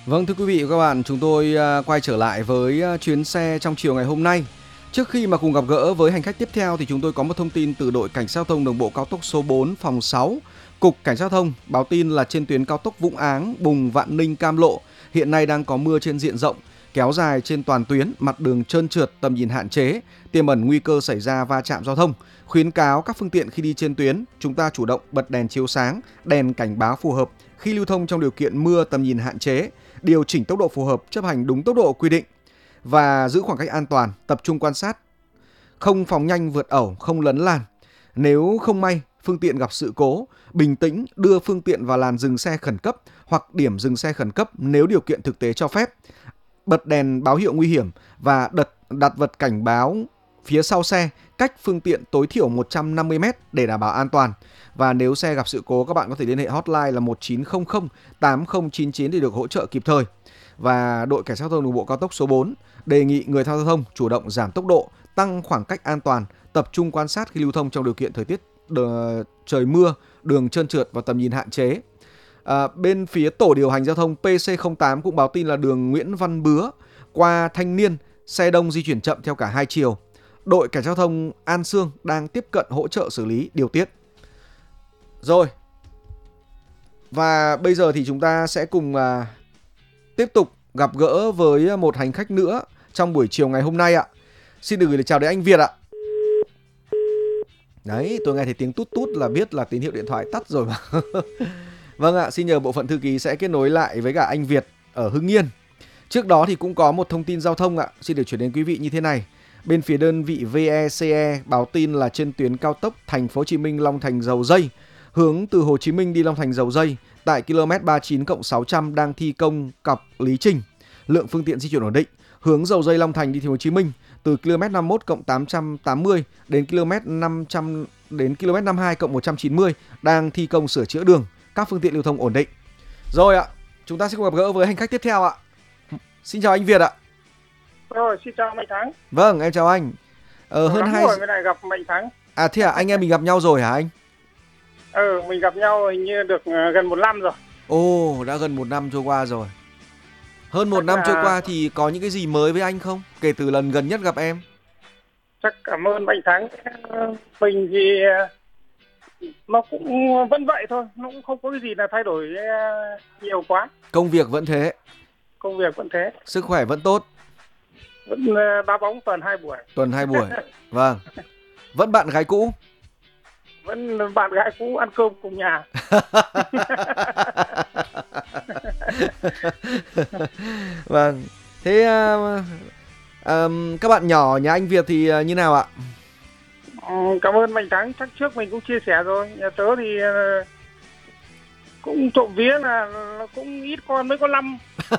Vâng, thưa quý vị và các bạn, chúng tôi quay trở lại với chuyến xe trong chiều ngày hôm nay. Trước khi mà cùng gặp gỡ với hành khách tiếp theo thì chúng tôi có một thông tin từ đội Cảnh sát giao thông đường bộ cao tốc số 4 phòng 6, Cục Cảnh sát giao thông báo tin là trên tuyến cao tốc Vũng Áng, Bùng, Vạn Ninh, Cam Lộ hiện nay đang có mưa trên diện rộng, kéo dài trên toàn tuyến, mặt đường trơn trượt, tầm nhìn hạn chế, tiềm ẩn nguy cơ xảy ra va chạm giao thông. Khuyến cáo các phương tiện khi đi trên tuyến, chúng ta chủ động bật đèn chiếu sáng, đèn cảnh báo phù hợp khi lưu thông trong điều kiện mưa, tầm nhìn hạn chế, điều chỉnh tốc độ phù hợp, chấp hành đúng tốc độ quy định và giữ khoảng cách an toàn, tập trung quan sát, không phóng nhanh vượt ẩu, không lấn làn. Nếu không may phương tiện gặp sự cố, bình tĩnh đưa phương tiện vào làn dừng xe khẩn cấp hoặc điểm dừng xe khẩn cấp nếu điều kiện thực tế cho phép. Bật đèn báo hiệu nguy hiểm và đặt vật cảnh báo phía sau xe cách phương tiện tối thiểu 150 m để đảm bảo an toàn. Và nếu xe gặp sự cố, các bạn có thể liên hệ hotline là 1900 8099 để được hỗ trợ kịp thời. Và đội Cảnh sát giao thông đường bộ cao tốc số 4 đề nghị người tham gia giao thông chủ động giảm tốc độ, tăng khoảng cách an toàn, tập trung quan sát khi lưu thông trong điều kiện thời tiết trời mưa, đường trơn trượt và tầm nhìn hạn chế. Bên phía tổ điều hành giao thông PC08 cũng báo tin là đường Nguyễn Văn Bứa qua Thanh Niên, xe đông di chuyển chậm theo cả hai chiều. Đội Cảnh sát giao thông An Sương đang tiếp cận hỗ trợ xử lý điều tiết. Rồi. Và bây giờ thì chúng ta sẽ cùng tiếp tục gặp gỡ với một hành khách nữa trong buổi chiều ngày hôm nay ạ. Xin được gửi lời chào đến anh Việt ạ. Đấy, tôi nghe thấy tiếng tút tút là biết là tín hiệu điện thoại tắt rồi mà. Vâng ạ, xin nhờ bộ phận thư ký sẽ kết nối lại với cả anh Việt ở Hưng Yên. Trước đó thì cũng có một thông tin giao thông ạ, xin được chuyển đến quý vị như thế này. Bên phía đơn vị VECE báo tin là trên tuyến cao tốc Thành phố Hồ Chí Minh Long Thành Dầu Dây, hướng từ Hồ Chí Minh đi Long Thành Dầu Dây tại km 39+600 đang thi công cọc lý trình. Lượng phương tiện di chuyển ổn định. Hướng Dầu Dây Long Thành đi Thành phố Hồ Chí Minh từ km 51+880 đến km 500 đến km 52+190 đang thi công sửa chữa đường. Các phương tiện lưu thông ổn định. Rồi ạ, chúng ta sẽ cùng gặp gỡ với hành khách tiếp theo ạ. Xin chào anh Việt ạ. Rồi, xin chào Mạnh Thắng. Vâng, em chào anh. Hơn 2 rồi mới lại gặp Mạnh Thắng. À thế à, anh em mình gặp nhau rồi hả anh? Mình gặp nhau hình như được gần 1 năm rồi. Ồ, đã gần 1 năm trôi qua rồi. Hơn 1 năm trôi qua thì có những cái gì mới với anh không? Kể từ lần gần nhất gặp em. Chắc cảm ơn Mạnh Thắng. Mình thì nó cũng vẫn vậy thôi, nó cũng không có cái gì là thay đổi nhiều quá. Công việc vẫn thế. Công việc vẫn thế. Sức khỏe vẫn tốt. Vẫn đá bóng tuần 2 buổi. Tuần 2 buổi. Vâng. Vẫn bạn gái cũ. Vẫn bạn gái cũ ăn cơm cùng nhà. Vâng. Thế các bạn nhỏ nhà anh Việt thì như nào ạ? Cảm ơn Mạnh Thắng. Chắc trước mình cũng chia sẻ rồi. Nhà tớ thì cũng trộm vía là cũng ít con, mới có 5.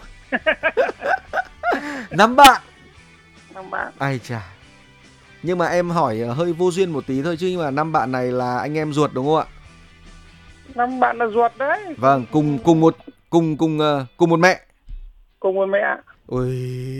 5 bạn. 5 bạn. Ai chà. Nhưng mà em hỏi hơi vô duyên một tí thôi, chứ nhưng mà 5 bạn này là anh em ruột đúng không ạ? 5 bạn là ruột đấy. Vâng, cùng một mẹ. Cùng một mẹ. Ôi,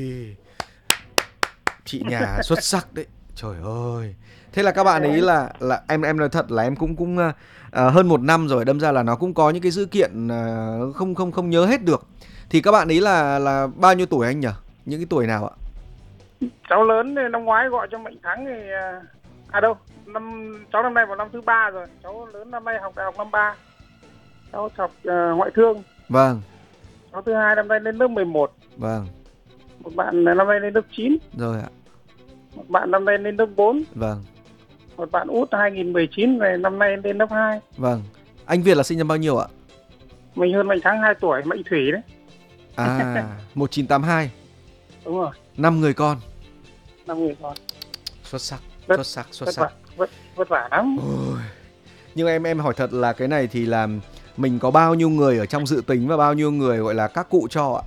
chị nhà xuất sắc đấy. Trời ơi. Thế là các bạn ấy là em nói thật là em cũng hơn 1 năm rồi, đâm ra là nó cũng có những cái dữ kiện không nhớ hết được. Thì các bạn ấy là bao nhiêu tuổi anh nhỉ? Những cái tuổi nào ạ? Cháu lớn thì năm ngoái gọi cho Mạnh Thắng thì cháu năm nay vào năm thứ 3 rồi. Cháu lớn năm nay học đại học năm 3. Cháu học ngoại thương. Vâng. Cháu thứ hai năm nay lên lớp 11. Vâng. Một bạn năm nay lên lớp 9. Rồi ạ. Một bạn năm nay lên lớp 4. Vâng. Một bạn út 2019 về năm nay lên lớp 2. Vâng. Anh Việt là sinh năm bao nhiêu ạ? Mình hơn Mạnh Thắng 2 tuổi, Mạnh Thủy đấy. À, 1982. Đúng rồi. 5 người con. 5 người con. Xuất sắc. Vất vả lắm. Ôi. Nhưng em hỏi thật là cái này thì là mình có bao nhiêu người ở trong dự tính và bao nhiêu người gọi là các cụ cho ạ?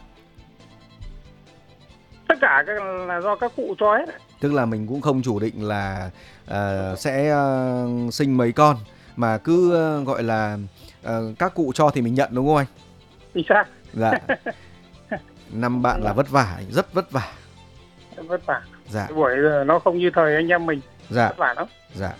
Tất cả là do các cụ cho hết. Tức là mình cũng không chủ định là sẽ sinh mấy con, mà cứ gọi là các cụ cho thì mình nhận đúng không anh? Thì sao? Dạ. 5 bạn là vất vả, rất vất vả. Vất vả. Dạ. Buổi nó không như thời anh em mình. Dạ. Vất vả lắm. Dạ.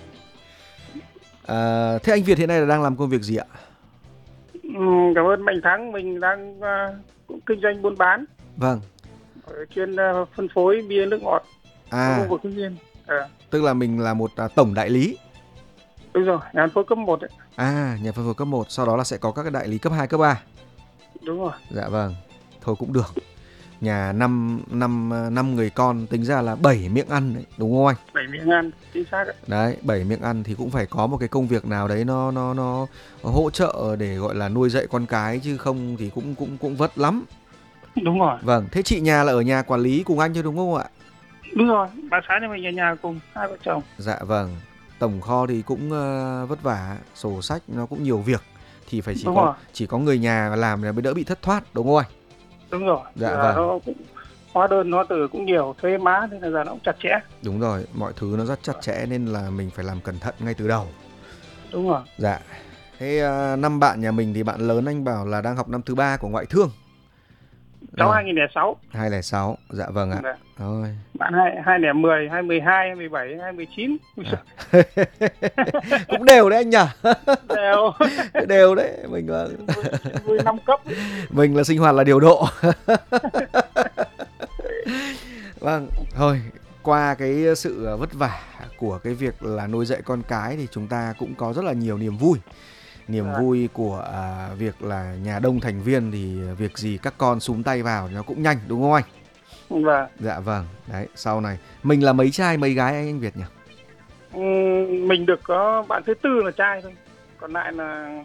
Thế anh Việt hiện nay là đang làm công việc gì ạ? Cảm ơn Mạnh Thắng. Mình đang kinh doanh buôn bán, Vâng. chuyên phân phối bia nước ngọt ở khu vực Hưng Yên. Tức là mình là một tổng đại lý. Đúng rồi, nhà phân phối cấp 1 đấy. Nhà phân phối cấp 1, sau đó là sẽ có các cái đại lý cấp 2, cấp 3. Đúng rồi. Dạ vâng. Thôi cũng được. Nhà 5 người con tính ra là 7 miệng ăn đấy, đúng không anh? 7 miệng ăn, chính xác đấy. Đấy, 7 miệng ăn thì cũng phải có một cái công việc nào đấy nó hỗ trợ để gọi là nuôi dạy con cái, chứ không thì cũng vất lắm. Đúng rồi. Vâng, thế chị nhà là ở nhà quản lý cùng anh chứ đúng không ạ? Đúng rồi, bà xã nhà mình ở nhà cùng hai vợ chồng. Dạ vâng. Tổng kho thì cũng vất vả, sổ sách nó cũng nhiều việc, thì phải chỉ có người nhà làm là mới đỡ bị thất thoát, đúng không anh? Đúng rồi. Dạ vâng. Nó cũng hóa đơn hóa từ cũng nhiều, thuế má nên là giờ nó cũng chặt chẽ. Đúng rồi, mọi thứ nó rất chặt chẽ nên là mình phải làm cẩn thận ngay từ đầu. Đúng rồi. Dạ. Thế năm bạn nhà mình thì bạn lớn anh bảo là đang học năm thứ 3 của ngoại thương. Cháu 2006. 2006, dạ vâng ạ. Dạ. Rồi. Bạn 2010, 2012, 2017, 2019. Cũng đều đấy anh nhỉ? Đều. Đều đấy, mình là 15 cấp. Mình là sinh hoạt là điều độ. Vâng, thôi, qua cái sự vất vả của cái việc là nuôi dạy con cái thì chúng ta cũng có rất là nhiều niềm vui. Niềm vui của việc là nhà đông thành viên thì việc gì các con súm tay vào nó cũng nhanh, đúng không anh? Vâng. Dạ vâng, đấy, sau này mình là mấy trai mấy gái anh Việt nhỉ? Mình được có bạn thứ tư là trai thôi, còn lại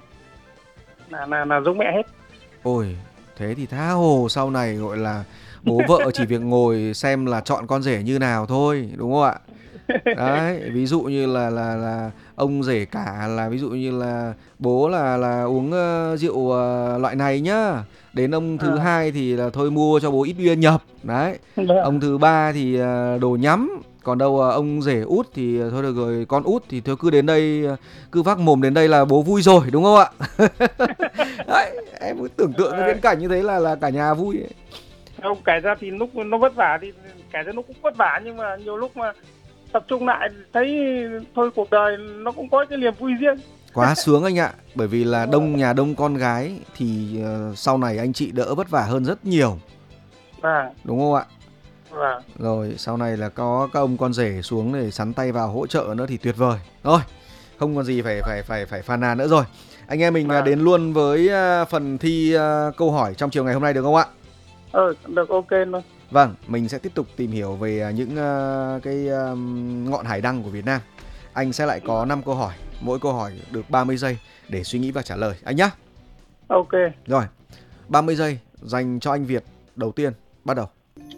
là giống mẹ hết. Ôi, thế thì tha hồ sau này gọi là bố vợ chỉ việc ngồi xem là chọn con rể như nào thôi, đúng không ạ? Đấy, ví dụ như là ông rể cả là ví dụ như là bố là uống rượu loại này nhá. Đến ông thứ hai thì là thôi mua cho bố ít bia nhập. Đấy. Ông thứ ba thì đồ nhắm. Còn đâu ông rể út thì thôi được rồi, con út thì thôi cứ đến đây, cứ vác mồm đến đây là bố vui rồi, đúng không ạ? Đấy, em cứ tưởng tượng cái viễn cảnh như thế là cả nhà vui ấy. Không, kể ra thì lúc nó vất vả thì kể ra nó cũng vất vả, nhưng mà nhiều lúc mà tập trung lại thấy thôi cuộc đời nó cũng có cái niềm vui riêng. Quá sướng anh ạ. Bởi vì là nhà đông con gái thì sau này anh chị đỡ vất vả hơn rất nhiều. Đúng không ạ? Rồi sau này là có các ông con rể xuống để sắn tay vào hỗ trợ nữa thì tuyệt vời. Rồi, không còn gì phải phàn nàn nữa rồi. Anh em mình đến luôn với phần thi câu hỏi trong chiều ngày hôm nay được không ạ? Được, ok luôn. Vâng, mình sẽ tiếp tục tìm hiểu về những cái ngọn hải đăng của Việt Nam. Anh sẽ lại có 5 câu hỏi, mỗi câu hỏi được 30 giây để suy nghĩ và trả lời anh nhé. Ok. Rồi, 30 giây dành cho anh Việt. Đầu tiên, bắt đầu.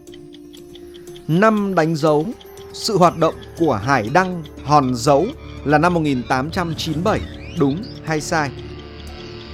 Năm đánh dấu sự hoạt động của hải đăng Hòn Dấu là năm 1897, đúng hay sai?